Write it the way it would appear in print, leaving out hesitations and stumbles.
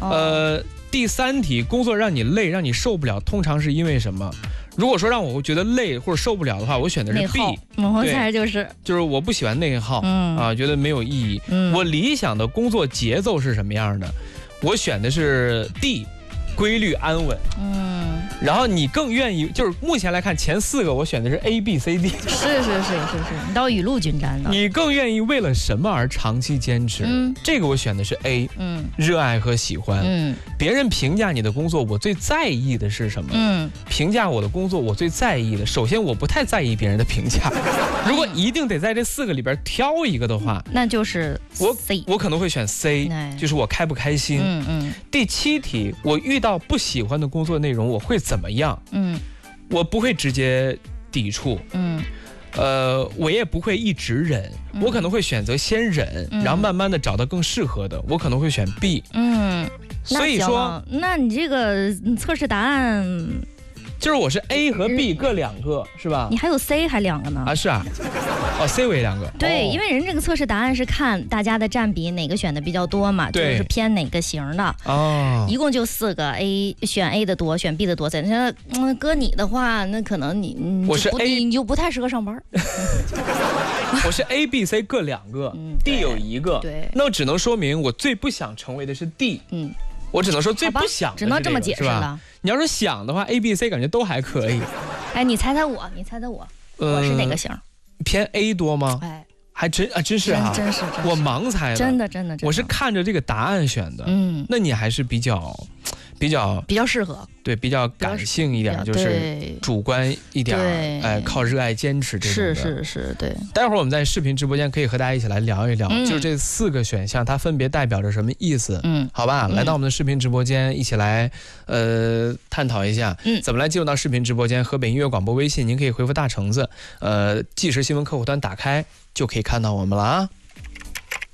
第3题，工作让你累，让你受不了，通常是因为什么？如果说让我觉得累或者受不了的话，我选的是 B。 我猜就是我不喜欢内耗，觉得没有意义。我理想的工作节奏是什么样的？我选的是 D， 规律安稳。然后你更愿意，就是目前来看前4个我选的是 A、B、C、D。是， 你倒雨露均沾的。 你更愿意为了什么而长期坚持？这个我选的是 A。热爱和喜欢。别人评价你的工作，我最在意的是什么？评价我的工作，我最在意的，首先我不太在意别人的评价。如果一定得在这4个里边挑一个的话， 那就是 C。 我可能会选 C， 就是我开不开心。第7题，我遇到不喜欢的工作内容，我会怎么样？我不会直接抵触。我也不会一直忍，我可能会选择先忍，然后慢慢的找到更适合的，我可能会选 B。所以说， 那你这个测试答案就是我是 A 和 B 各2个，是吧？ 你还有 C 还2个呢？ 啊，是啊。C 为2个。 对，因为人这个测试答案是看大家的占比哪个选的比较多嘛，就是偏哪个型的。一共就4个 ，A 选 A 的多，选 B 的多。那搁你的话，那可能我是 A， 你就不太适合上班。 我是 A、B、C 各2个，D 有1个。 对， 那我只能说明我最不想成为的是 D。我只能说最不想的是这个， 只能这么解释了。 你要是想的话 ，A、B、C 感觉都还可以。 你猜猜我，我是哪个型？ 偏 A 多吗？还真是啊， 真是我盲猜的， 真的， 我是看着这个答案选的。那你还是比较适合， 对，比较感性一点，就是主观一点，靠热爱坚持这种的。 是，对。 待会儿我们在视频直播间可以和大家一起来聊一聊，就是这4个选项它分别代表着什么意思。好吧，来到我们的视频直播间，一起来探讨一下，怎么来进入到视频直播间。河北音乐广播微信，您可以回复大橙子，即时新闻客户端打开就可以看到我们了啊。